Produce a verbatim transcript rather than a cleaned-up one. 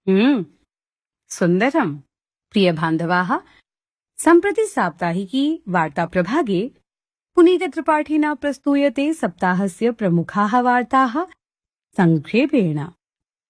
हम्म सुन्दरम्। प्रियबान्धवाः, सम्प्रति साप्ताहिकी वार्ताप्रभागे पुनीतत्रिपाठिना प्रस्तूयते सप्ताहस्य प्रमुखाः वार्ताः संक्षेपेण।